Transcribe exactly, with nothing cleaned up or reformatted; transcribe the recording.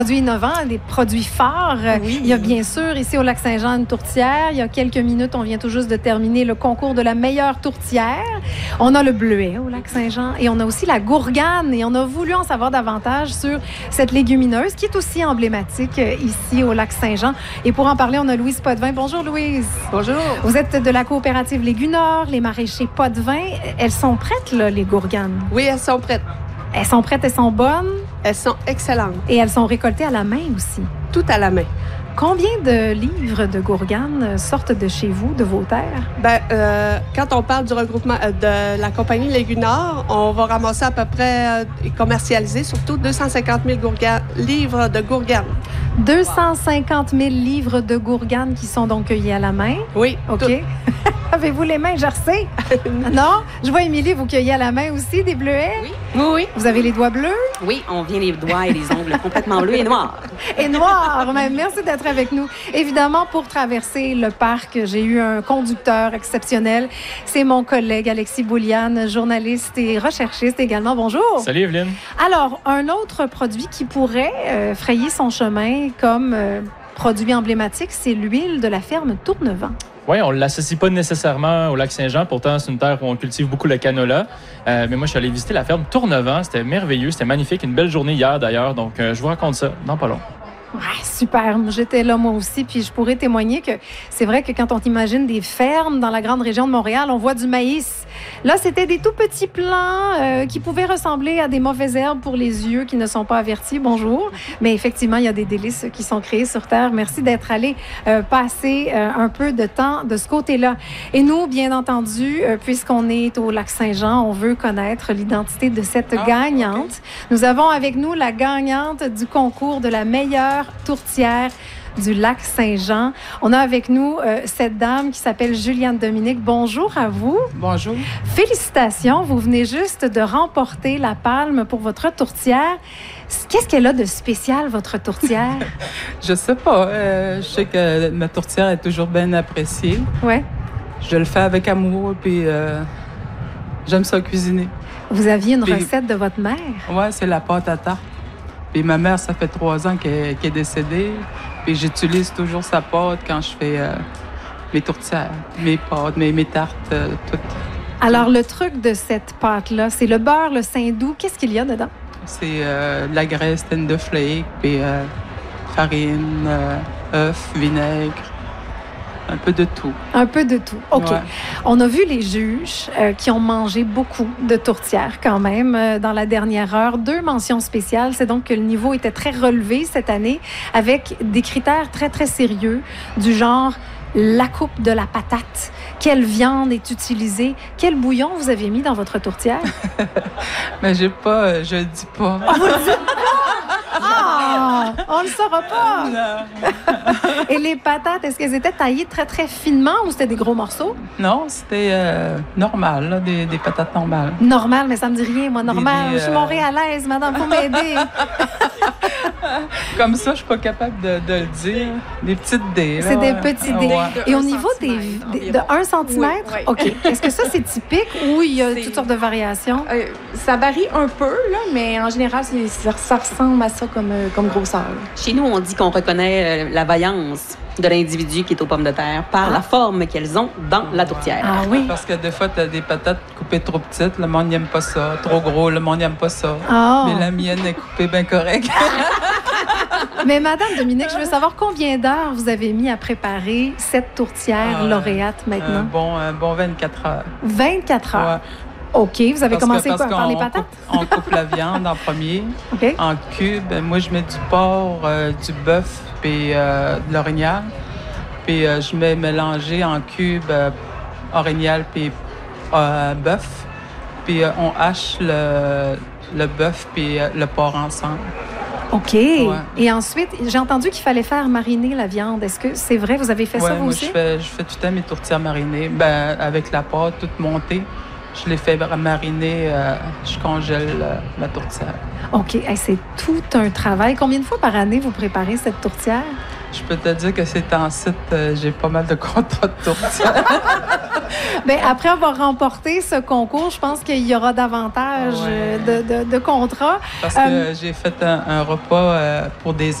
Produits innovants, des produits phares. Oui. Il y a bien sûr ici au Lac-Saint-Jean une tourtière. Il y a quelques minutes, on vient tout juste de terminer le concours de la meilleure tourtière. On a le bleuet au Lac-Saint-Jean et on a aussi la gourgane. Et on a voulu en savoir davantage sur cette légumineuse qui est aussi emblématique ici au Lac-Saint-Jean. Et pour en parler, on a Louise Potvin. Bonjour Louise. Bonjour. Vous êtes de la coopérative Légunor, les maraîchers Potvin. Elles sont prêtes, là, les gourganes? Oui, elles sont prêtes. Elles sont prêtes, elles sont bonnes? Elles sont excellentes. Et elles sont récoltées à la main aussi? Tout à la main. Combien de livres de gourganes sortent de chez vous, de vos terres? Bien, euh, quand on parle du regroupement euh, de la compagnie Légunor, on va ramasser à peu près euh, et commercialiser surtout deux cent cinquante mille gourga- livres de gourganes. deux cent cinquante mille livres de gourganes qui sont donc cueillis à la main? Oui. OK. Avez-vous les mains gercées? Non? Je vois Émilie, vous cueillez à la main aussi des bleuets? Oui. Oui, oui. Vous avez les doigts bleus? Oui, on vient les doigts et les ongles complètement bleus et noirs. Et noirs! Mais merci d'être avec nous. Évidemment, pour traverser le parc, j'ai eu un conducteur exceptionnel. C'est mon collègue Alexis Bouliane, journaliste et recherchiste également. Bonjour! Salut Evelyne! Alors, un autre produit qui pourrait euh, frayer son chemin comme euh, produit emblématique, c'est l'huile de la ferme Tournevent. Oui, on ne l'associe pas nécessairement au Lac-Saint-Jean. Pourtant, c'est une terre où on cultive beaucoup le canola. Euh, mais moi, je suis allé visiter la ferme Tournevent. C'était merveilleux, c'était magnifique. Une belle journée hier, d'ailleurs. Donc, euh, je vous raconte ça dans pas long. Ouais, super. J'étais là, moi aussi. Puis je pourrais témoigner que c'est vrai que quand on imagine des fermes dans la grande région de Montréal, on voit du maïs. Là, c'était des tout petits plants euh, qui pouvaient ressembler à des mauvaises herbes pour les yeux qui ne sont pas avertis. Bonjour. Mais effectivement, il y a des délices qui sont créés sur Terre. Merci d'être allé euh, passer euh, un peu de temps de ce côté-là. Et nous, bien entendu, euh, puisqu'on est au Lac-Saint-Jean, on veut connaître l'identité de cette ah, gagnante. Okay. Nous avons avec nous la gagnante du concours de la meilleure tourtière du Lac-Saint-Jean. On a avec nous euh, cette dame qui s'appelle Juliane Dominique. Bonjour à vous. Bonjour. Félicitations. Vous venez juste de remporter la palme pour votre tourtière. Qu'est-ce qu'elle a de spécial, votre tourtière? Je sais pas. Euh, je sais que ma tourtière est toujours bien appréciée. Ouais. Je le fais avec amour, puis euh, j'aime ça cuisiner. Vous aviez une puis, recette de votre mère? Oui, c'est la pâte à tarte. Puis ma mère, ça fait trois ans qu'elle, qu'elle est décédée. Puis j'utilise toujours sa pâte quand je fais euh, mes tourtières, mes pâtes, mes, mes tartes, euh, toutes. Alors, le truc de cette pâte-là, c'est le beurre, le saindoux. Qu'est-ce qu'il y a dedans? C'est euh, de la graisse tender flake, puis euh, farine, euh, œufs, vinaigre. Un peu de tout. Un peu de tout. OK. Ouais. On a vu les juges euh, qui ont mangé beaucoup de tourtières quand même euh, dans la dernière heure. Deux mentions spéciales. C'est donc que le niveau était très relevé cette année avec des critères très, très sérieux du genre la coupe de la patate. Quelle viande est utilisée? Quel bouillon vous avez mis dans votre tourtière? Mais j'ai pas, je le dis pas. Oh, vous le dites pas? Ah! On ne le saura pas! Non. Et les patates, est-ce qu'elles étaient taillées très, très finement ou c'était des gros morceaux? Non, c'était euh, normal, là, des, des patates normales. Normal, mais ça me dit rien, moi, normal. Des, des, je suis euh... montréalaise, madame, faut m'aider. Comme ça, je suis pas capable de, de le dire. Des petites dés. C'est des petits dés. Ouais. Et au niveau des, des, de un centimètre? Oui, oui. OK. Est-ce que ça, c'est typique ou il y a c'est... toutes sortes de variations? Euh, ça varie un peu, là, mais en général, ça, ça ressemble à ça comme, euh, comme grosseur. Chez nous, on dit qu'on reconnaît euh, la vaillance de l'individu qui est aux pommes de terre par ah. la forme qu'elles ont dans la tourtière. Ah oui? Parce que des fois, tu as des patates coupées trop petites, le monde n'aime pas ça. Trop gros, le monde n'aime pas ça. Oh. Mais la mienne est coupée bien correcte. Mais Madame Dominique, je veux savoir combien d'heures vous avez mis à préparer cette tourtière ah, lauréate maintenant? Un bon, un bon vingt-quatre heures. vingt-quatre heures? Ouais. OK. Vous avez parce commencé que, par, par les patates? Coupe, on coupe la viande en premier, okay. en cubes. Moi, je mets du porc, euh, du bœuf et euh, de l'orignal. Puis euh, je mets mélangé en cubes euh, orignal puis euh, bœuf. Puis euh, on hache le, le bœuf puis euh, le porc ensemble. OK. Ouais. Et ensuite, j'ai entendu qu'il fallait faire mariner la viande. Est-ce que c'est vrai? Vous avez fait ouais, ça, vous moi, aussi? Je fais, je fais tout le temps mes tourtières marinées. Ben, avec la pâte toute montée, je les fais mariner. Euh, je congèle euh, la tourtière. OK. Hey, c'est tout un travail. Combien de fois par année vous préparez cette tourtière? je peux te dire que c'est en site, euh, j'ai pas mal de contrats de tourtière. Bien, après avoir remporté ce concours, je pense qu'il y aura davantage Ouais. de, de, de contrats. Parce que Euh, j'ai fait un, un repas euh, pour des